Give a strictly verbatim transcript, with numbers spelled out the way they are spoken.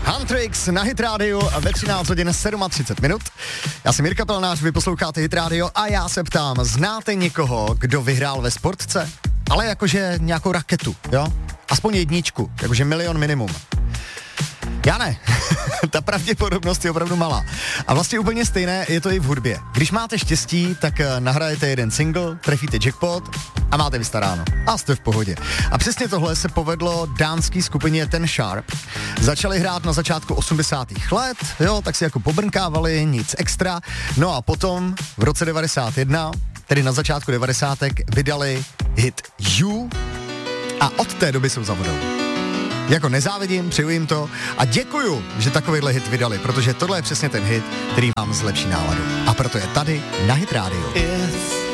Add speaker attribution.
Speaker 1: Huntrix na Hit Radio ve třináct hodin třicet sedm minut. Já jsem Jirka Pelnář, vy posloucháte Hit Radio a já se ptám, znáte někoho, kdo vyhrál ve sportce? Ale jakože nějakou raketu, jo? Aspoň jedničku, jakože milion minimum. Já ne. Ta pravděpodobnost je opravdu malá. A vlastně úplně stejné je to i v hudbě. Když máte štěstí, tak nahrajete jeden single, trefíte jackpot a máte vystaráno. A jste v pohodě. A přesně tohle se povedlo dánský skupině Ten Sharp. Začali hrát na začátku osmdesátých let, jo, tak si jako pobrnkávali, nic extra. No a potom v roce devadesát jedna, tedy na začátku devadesátek, vydali hit You a od té doby jsou za vodou. Jako nezávidím, přeju jim to a děkuju, že takovýhle hit vydali, protože tohle je přesně ten hit, který vám zlepší náladu. A proto je tady na Hit Radio.